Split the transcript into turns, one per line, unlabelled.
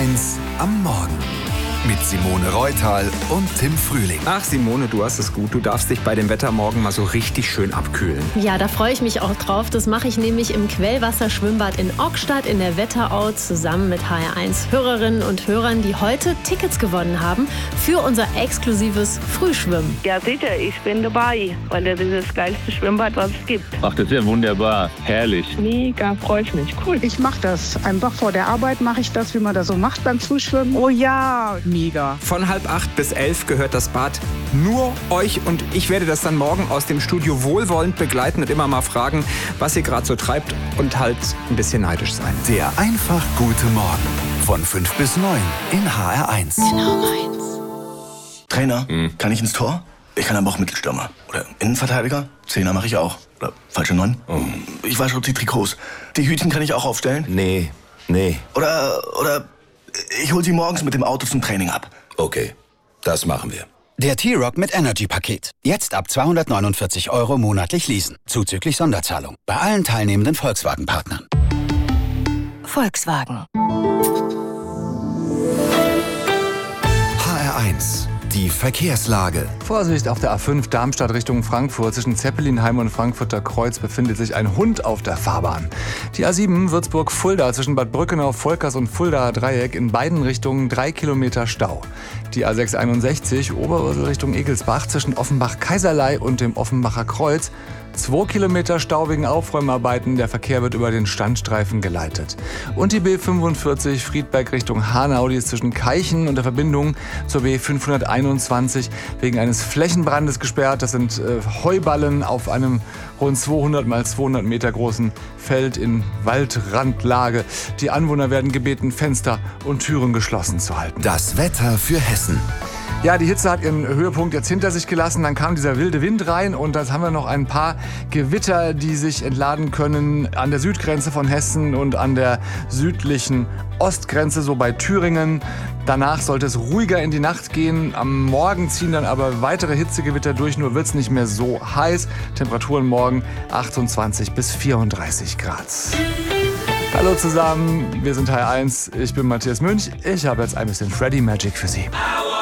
HR1 am Morgen. Mit Simone Reutal und Tim Frühling.
Ach Simone, du hast es gut. Du darfst dich bei dem Wetter morgen mal so richtig schön abkühlen.
Ja, da freue ich mich auch drauf. Das mache ich nämlich im Quellwasserschwimmbad in Ockstadt in der Wetterau zusammen mit HR1 Hörerinnen und Hörern, die heute Tickets gewonnen haben für unser exklusives Frühschwimmen.
Ja sicher, ich bin dabei, weil das ist das geilste Schwimmbad, was es gibt.
Ach, das ist ja wunderbar. Herrlich.
Mega, freue ich mich. Cool.
Ich mache das. Einfach vor der Arbeit mache ich das, wie man das so macht beim Frühschwimmen. Oh ja, mega.
Von 7:30 bis 11 gehört das Bad nur euch und ich werde das dann morgen aus dem Studio wohlwollend begleiten und immer mal fragen, was ihr gerade so treibt und halt ein bisschen neidisch sein.
Der einfach gute Morgen. Von 5 bis 9 in HR1.
Genau meins.
Trainer, kann ich ins Tor? Ich kann aber auch Mittelstürmer. Oder Innenverteidiger? Zehner mache ich auch. Oder falsche 9? Ich wasche die Trikots. Die Hütchen kann ich auch aufstellen?
Nee.
Oder ich hol sie morgens mit dem Auto zum Training ab.
Okay, das machen wir.
Der T-Rock mit Energy-Paket. Jetzt ab 249 € monatlich leasen. Zuzüglich Sonderzahlung. Bei allen teilnehmenden Volkswagen-Partnern.
Volkswagen.
HR1. Die Verkehrslage.
Vorsicht, auf der A5 Darmstadt Richtung Frankfurt. Zwischen Zeppelinheim und Frankfurter Kreuz befindet sich ein Hund auf der Fahrbahn. Die A7 Würzburg-Fulda zwischen Bad Brückenau, Volkers und Fuldaer Dreieck in beiden Richtungen 3 Kilometer Stau. Die A661 Oberursel Richtung Egelsbach zwischen Offenbach-Kaiserlei und dem Offenbacher Kreuz 2 Kilometer Stau wegen Aufräumarbeiten. Der Verkehr wird über den Standstreifen geleitet. Und die B45 Friedberg Richtung Hanau, die ist zwischen Keichen und der Verbindung zur B521 wegen eines Flächenbrandes gesperrt. Das sind Heuballen auf einem rund 200 mal 200 Meter großen Feld in Waldrandlage. Die Anwohner werden gebeten, Fenster und Türen geschlossen zu halten.
Das Wetter für Hessen.
Ja, die Hitze hat ihren Höhepunkt jetzt hinter sich gelassen. Dann kam dieser wilde Wind rein und jetzt haben wir noch ein paar Gewitter, die sich entladen können an der Südgrenze von Hessen und an der südlichen Ostgrenze, so bei Thüringen. Danach sollte es ruhiger in die Nacht gehen. Am Morgen ziehen dann aber weitere Hitzegewitter durch, nur wird es nicht mehr so heiß. Temperaturen morgen 28 bis 34 Grad. Hallo zusammen, wir sind HR1. Ich bin Matthias Münch. Ich habe jetzt ein bisschen Freddy Magic für Sie.